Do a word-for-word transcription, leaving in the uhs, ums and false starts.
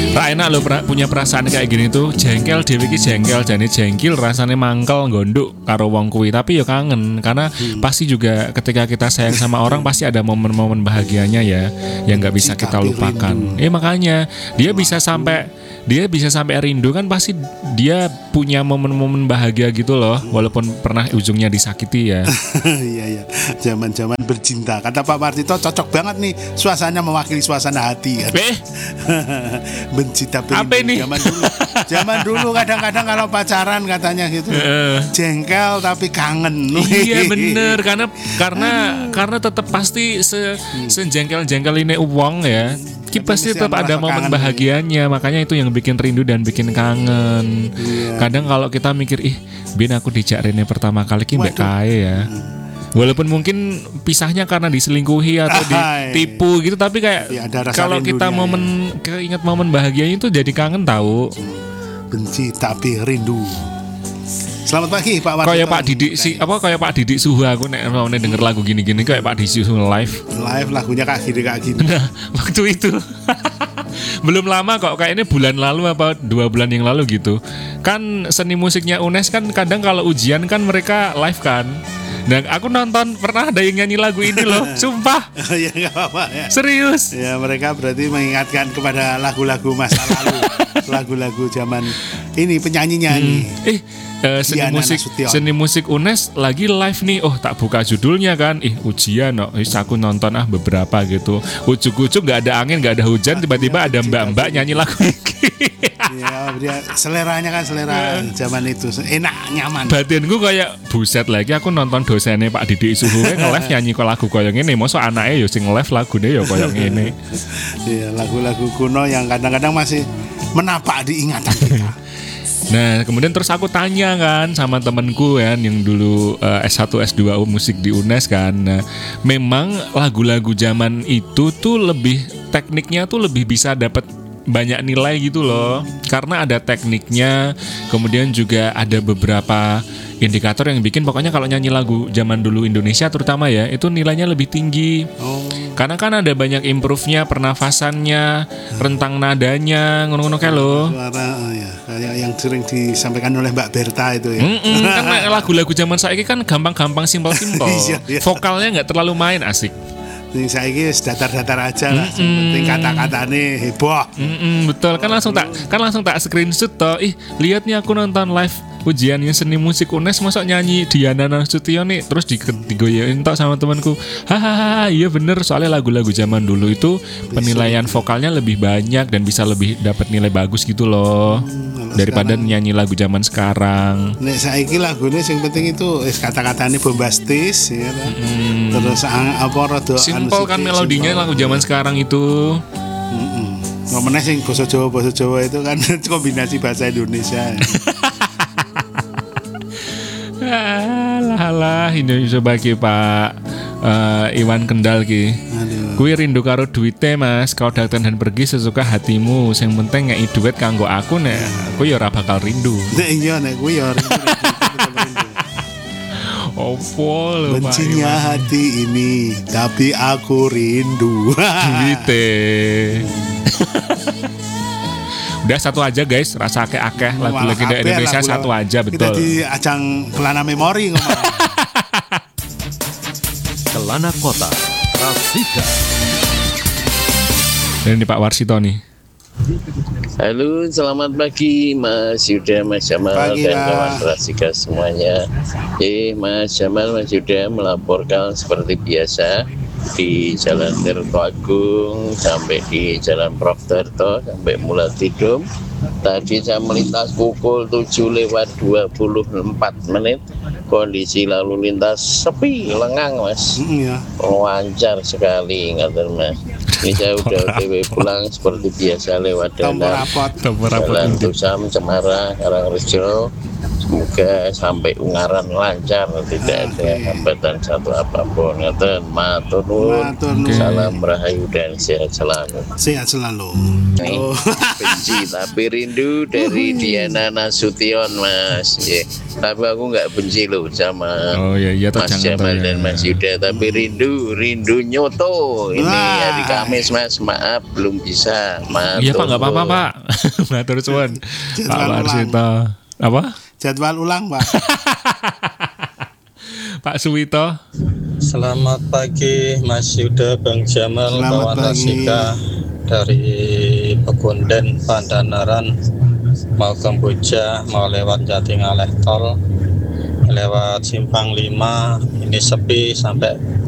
Tak enak lo pra- punya perasaan kayak gini tuh. Jengkel dhewe iki jengkel, jane jengkil rasane mangkel gondok karo wong kuwi, tapi ya kangen karena hmm. pasti juga ketika kita sayang sama orang pasti ada momen-momen bahagianya ya yang nggak bisa kita lupakan. Eh makanya dia bisa sampai dia bisa sampai rindu kan pasti dia punya momen-momen bahagia gitu loh, walaupun pernah ujungnya disakiti ya. Iya iya, zaman-zaman bercinta. Kata Pak Martito cocok banget nih, suasananya mewakili suasana hati kan. Eh, benci tapi apa ini? Zaman dulu, zaman dulu kadang-kadang kalau pacaran katanya gitu, jengkel tapi kangen. Iya bener, karena karena karena tetap pasti se sejengkel-jengkel ini uang ya. Kita pasti tetap ada momen bahagianya, makanya itu yang bikin rindu dan bikin kangen. Iya. Kadang kalau kita mikir, ih, bin aku dijak Rene pertama kali ki mbek kae ya. Walaupun mungkin pisahnya karena diselingkuhi atau ditipu gitu, tapi kayak ya, kalau kita momen ya. Keinget momen bahagianya itu jadi kangen tahu. Benci tapi rindu. Selamat pagi Pak Martito. Kayak Pak Didik si apa kayak Pak Didik Suhu aku nek mau denger lagu gini-gini kayak Pak Didik Suhu live. Live lagunya Kak Gini Kak Gini. Nah, waktu itu belum lama kok, kayaknya bulan lalu apa dua bulan yang lalu gitu. Kan seni musiknya U N E S kan kadang kalau ujian kan mereka live kan. Dan aku nonton pernah ada yang nyanyi lagu ini loh, sumpah. Ya enggak apa-apa ya. Serius. Ya mereka berarti mengingatkan kepada lagu-lagu masa lalu, lagu-lagu zaman ini penyanyi-nyanyi. Hmm. Eh Uh, seni Diana musik Nasution. Seni musik U N E S lagi live nih. Oh tak buka judulnya kan, ih ujian no. Ih, aku nonton ah beberapa gitu. Ujuk-ujuk gak ada angin gak ada hujan, tiba-tiba ada mbak-mbak nyanyi lagu ini. Ya dia seleranya kan selera zaman itu enak nyaman. Batinku kayak buset lagi aku nonton dosennya Pak Didik Suhu nge-live nyanyi kok lagu koyo ngene. Mosok anake yo sing nge-live lagune yo koyo ngene. Iya lagu-lagu kuno yang kadang-kadang masih menapak di ingatan kita. Nah kemudian terus aku tanya kan sama temenku kan yang dulu uh, S satu S dua musik di U N E S kan. Nah, memang lagu-lagu zaman itu tuh lebih tekniknya tuh lebih bisa dapat banyak nilai gitu loh, karena ada tekniknya, kemudian juga ada beberapa indikator yang bikin pokoknya kalau nyanyi lagu zaman dulu Indonesia terutama ya itu nilainya lebih tinggi. Oh. Karena kan ada banyak improve-nya, pernafasannya, rentang nadanya, ngono-ngono kayak lo. Suara oh ya, kayak yang sering disampaikan oleh Mbak Berta itu ya. Kan lagu-lagu zaman saiki kan gampang-gampang, simpel-simpel. Vokalnya nggak terlalu main, asik. Ini saya ini datar-datar aja lah, mm-hmm. penting kata-katanya heboh. Mm-hmm, betul, kan langsung tak kan langsung tak screenshot toh. Ih, lihat nih aku nonton live ujiannya seni musik U N E S, masa nyanyi Diana Nasution nih, terus digoyain tok sama temanku. Hahaha, iya bener, soalnya lagu-lagu zaman dulu itu penilaian vokalnya lebih banyak dan bisa lebih dapat nilai bagus gitu loh. Hmm, daripada sekarang, nyanyi lagu zaman sekarang. Nek saiki lagune sing penting itu is kata-katanya bombastis ya kan. Hmm. Terus apa rada simpel kan melodinya simple. Lagu zaman sekarang itu. Heeh. Ngomongnya sing basa Jawa basa Jawa itu kan kombinasi bahasa Indonesia. Alah alah Indonesia bagi Pak uh, Iwan Kendal ki. Kuwi rindu karo duite Mas, kau datang dan pergi sesuka hatimu. Sing penting ngei duit kanggo aku nek aku ya ora bakal rindu. Nek iya nek kuwi ya rindu. Opo lho Pak. Bencinya hati ini tapi aku rindu. Duite. Udah satu aja guys, rasa akeh-akeh lagu-lagu dari Indonesia lagu, satu aja betul. Kita di ajang Kelana Memori ngomong. Kelana Kota, Rasika. Dan ini Pak Warsito nih. Halo, selamat pagi Mas Yuda, Mas Jamal pagi, dan kawan Rasika semuanya. Eh, Mas Jamal, Mas Yuda melaporkan seperti biasa di Jalan Tirto Agung sampai di Jalan Prof Darto sampai Mulatidum. Tadi saya melintas pukul tujuh lewat dua puluh empat menit. Kondisi lalu lintas sepi, lengang Mas. Iya. Lancar sekali, ngatur Mas. Ini saya udah O T W pulang seperti biasa lewat dalam Jalan Tusam, Cemara, Karangrejo. Semoga sampai Ungaran lancar, tidak ada hambatan satu apapun. Ngaten matur nuwun. Matur nuwun. Salam rahayu dan sehat selalu. Sehat selalu. Nih, Oh. benci tapi rindu dari Diana Nasution, Mas. Ya, tapi aku nggak benci loh sama Oh ya, iya toh, Mas jangan toh, Jamal ya. dan Mas Yuda, tapi rindu, rindu nyoto. Ini Wah. hari Kamis, Mas, maaf belum bisa. Matur Iya Pak, nggak apa-apa nuwun. Pak. Matur suwun. Pak Jadwal ulang. Warsito. Apa? Jadwal ulang, Pak. Pak Suwito. Selamat pagi Mas Yuda, Bang Jamal, Selamat kawan pagi. Rasika dari Pegunden, Pandanaran, mau Kamboja, mau lewat Jatingaleh Tol, lewat Simpang lima, ini sepi sampai